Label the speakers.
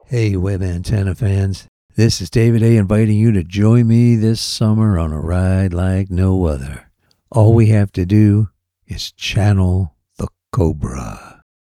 Speaker 1: Hey, web antenna fans. This is David A. inviting you to join me this summer on a ride like no other. All we have to do is channel the Cobra.